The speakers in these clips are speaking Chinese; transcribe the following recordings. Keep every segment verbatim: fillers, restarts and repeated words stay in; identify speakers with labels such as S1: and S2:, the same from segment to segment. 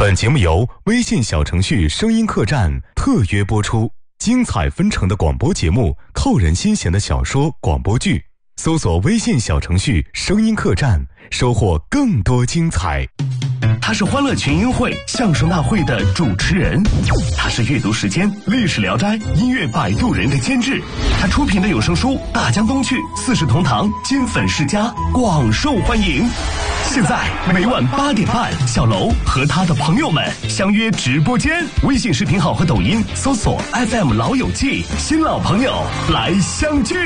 S1: 本节目由微信小程序声音客栈特约播出，精彩纷呈的广播节目，扣人心弦的小说广播剧，搜索微信小程序声音客栈，收获更多精彩。
S2: 他是欢乐群英会相声大会的主持人，他是阅读时间历史聊斋音乐摆渡人的监制，他出品的有声书《大江东去》四世同堂金粉世家广受欢迎。现在每晚八点半，小楼和他的朋友们相约直播间，微信视频号和抖音搜索 F M 老友记，新老朋友来相聚。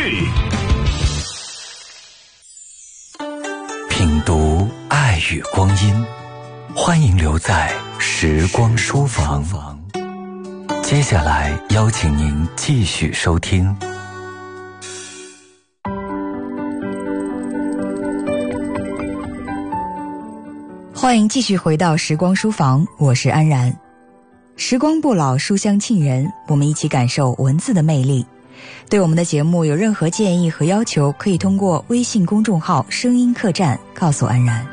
S3: 品读爱与光阴，欢迎留在时光书房。接下来邀请您继续收听。
S4: 欢迎继续回到时光书房，我是安然。时光不老，书香沁人，我们一起感受文字的魅力。对我们的节目有任何建议和要求，可以通过微信公众号声音客栈告诉安然。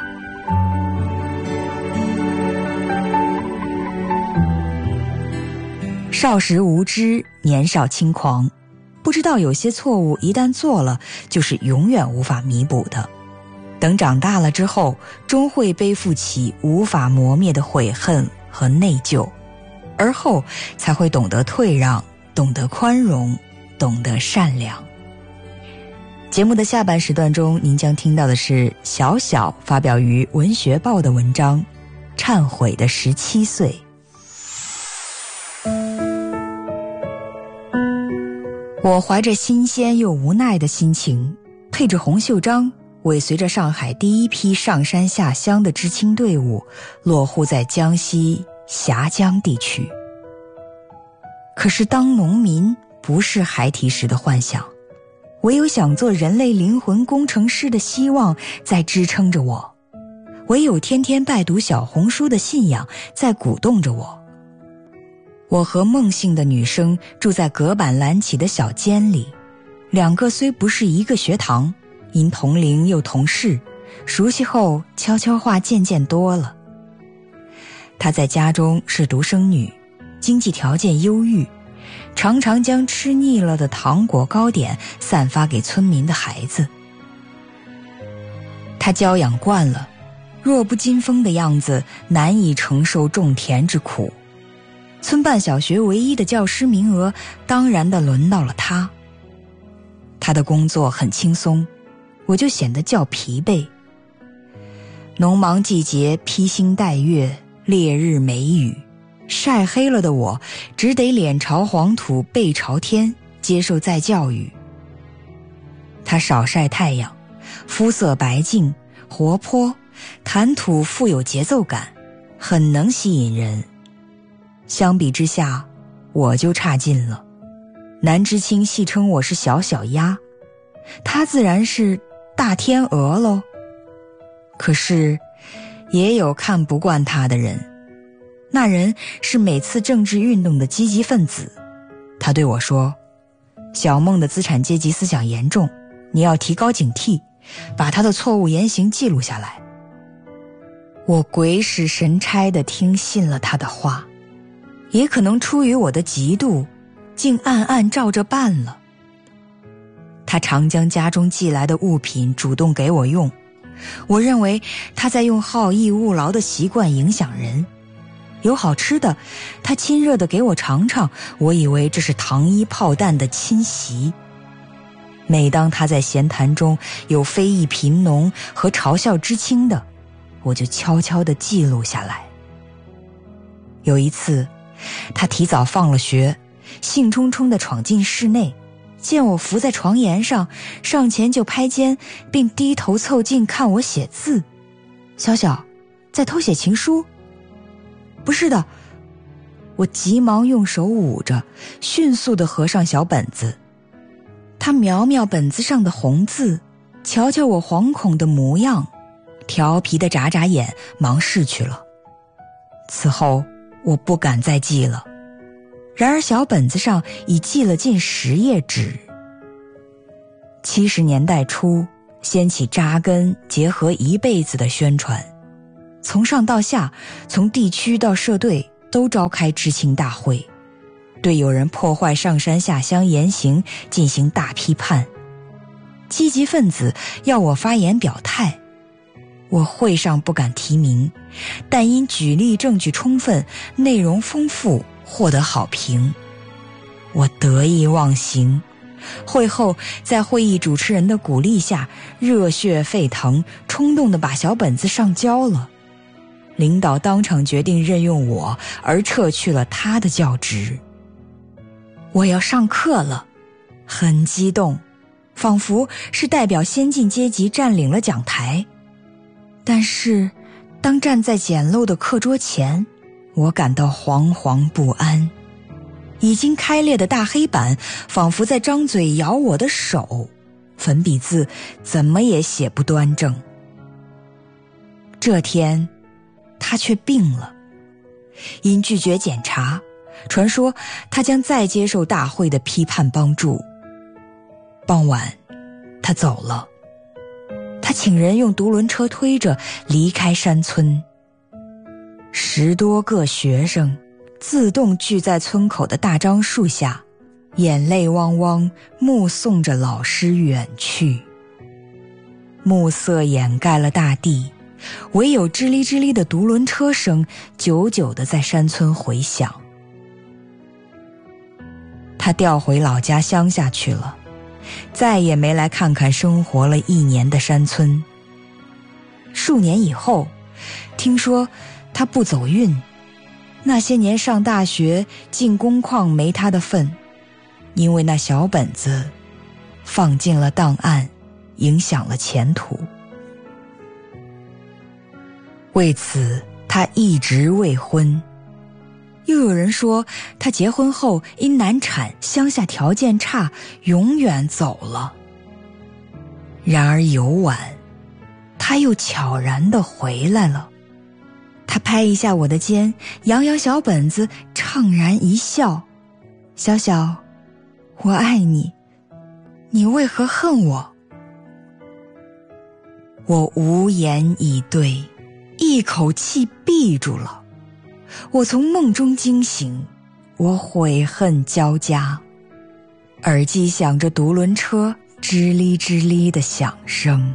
S4: 少时无知，年少轻狂，不知道有些错误一旦做了，就是永远无法弥补的。等长大了之后，终会背负起无法磨灭的悔恨和内疚，而后才会懂得退让，懂得宽容，懂得善良。节目的下半时段中，您将听到的是小小发表于文学报的文章《忏悔的十七岁》。我怀着新鲜又无奈的心情，配着红袖章，尾随着上海第一批上山下乡的知青队伍，落户在江西峡江地区。可是当农民不是孩提时的幻想，唯有想做人类灵魂工程师的希望在支撑着我，唯有天天拜读小红书的信仰在鼓动着我。我和孟姓的女生住在隔板拦起的小间里，两个虽不是一个学堂，因同龄又同事，熟悉后悄悄话渐渐多了。她在家中是独生女，经济条件优裕，常常将吃腻了的糖果糕点散发给村民的孩子。她教养惯了，弱不禁风的样子难以承受种田之苦。村办小学唯一的教师名额当然地轮到了她。她的工作很轻松，我就显得较疲惫。农忙季节披星戴月，烈日梅雨，晒黑了的我只得脸朝黄土背朝天接受再教育。他少晒太阳，肤色白净活泼，谈吐富有节奏感，很能吸引人。相比之下，我就差劲了。男知青戏称我是小小鸭，他自然是大天鹅喽。可是也有看不惯他的人，那人是每次政治运动的积极分子。他对我说，小孟的资产阶级思想严重，你要提高警惕，把他的错误言行记录下来。我鬼使神差地听信了他的话，也可能出于我的嫉妒，竟暗暗照着办了。他常将家中寄来的物品主动给我用，我认为他在用好逸恶劳的习惯影响人。有好吃的，他亲热地给我尝尝，我以为这是糖衣炮弹的侵袭。每当他在闲谈中有非议贫农和嘲笑知青的，我就悄悄地记录下来。有一次他提早放了学，兴冲冲地闯进室内，见我伏在床沿上，上前就拍肩，并低头凑近看我写字。小小，在偷写情书？不是的。我急忙用手捂着，迅速地合上小本子。他描描本子上的红字，瞧瞧我惶恐的模样，调皮地眨眨眼，忙逝去了。此后我不敢再记了，然而小本子上已记了近十页纸。七十年代初掀起扎根结合一辈子的宣传， 从上到下，从地区到社队都召开知青大会，对有人破坏上山下乡言行进行大批判。积极分子要我发言表态，我会上不敢提名，但因举例证据充分，内容丰富，获得好评。我得意忘形，会后在会议主持人的鼓励下，热血沸腾，冲动地把小本子上交了。领导当场决定任用我，而撤去了他的教职。我要上课了，很激动，仿佛是代表先进阶级占领了讲台。但是当站在简陋的课桌前，我感到惶惶不安。已经开裂的大黑板仿佛在张嘴咬我的手，粉笔字怎么也写不端正。这天他却病了，因拒绝检查，传说他将再接受大会的批判帮助。傍晚他走了，他请人用独轮车推着离开山村。十多个学生自动聚在村口的大樟树下，眼泪汪汪，目送着老师远去。暮色掩盖了大地，唯有吱哩吱哩的独轮车声久久地在山村回响。他调回老家乡下去了，再也没来看看生活了一年的山村。数年以后，听说他不走运，那些年上大学进工矿没他的份，因为那小本子放进了档案，影响了前途。为此他一直未婚。又有人说他结婚后因难产，乡下条件差，永远走了。然而有晚，他又悄然地回来了。他拍一下我的肩，摇摇小本子，怅然一笑：小小，我爱你，你为何恨我？我无言以对，一口气闭住了。我从梦中惊醒，我悔恨交加，耳机响着独轮车吱哩吱哩的响声。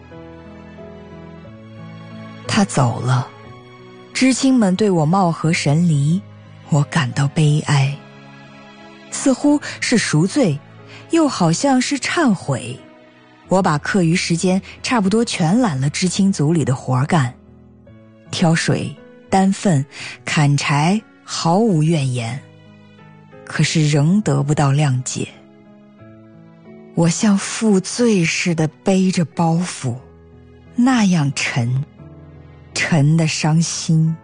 S4: 他走了，知青们对我貌合神离，我感到悲哀，似乎是赎罪，又好像是忏悔。我把课余时间差不多全揽了知青组里的活干，挑水、担粪、砍柴，毫无怨言，可是仍得不到谅解。我像负罪似的背着包袱，那样沉，沉得伤心。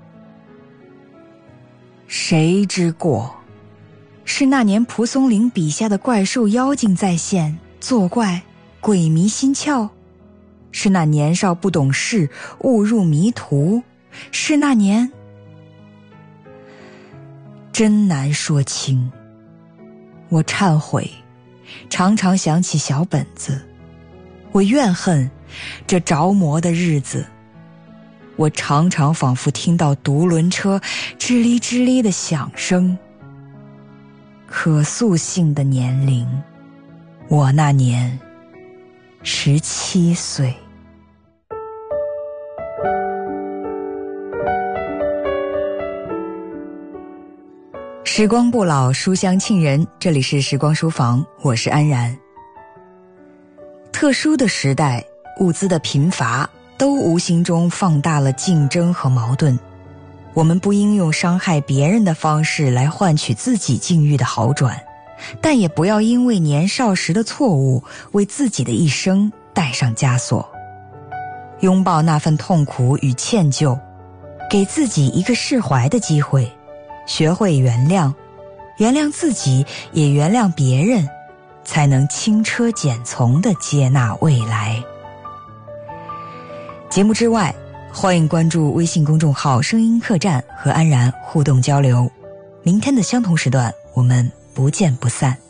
S4: 谁之过？是那年蒲松龄笔下的怪兽妖精再现，作怪，鬼迷心窍？是那年少不懂事，误入迷途？是那年？真难说清。我忏悔，常常想起小本子，我怨恨这着魔的日子。我常常仿佛听到独轮车吱哩吱哩的响声。可塑性的年龄，我那年十七岁。时光不老，书香沁人，这里是时光书房，我是安然。特殊的时代，物资的贫乏都无形中放大了竞争和矛盾。我们不应用伤害别人的方式来换取自己境遇的好转，但也不要因为年少时的错误为自己的一生带上枷锁。拥抱那份痛苦与歉疚，给自己一个释怀的机会，学会原谅，原谅自己，也原谅别人，才能轻车简从地接纳未来。节目之外，欢迎关注微信公众号声音客栈和安然互动交流。明天的相同时段，我们不见不散。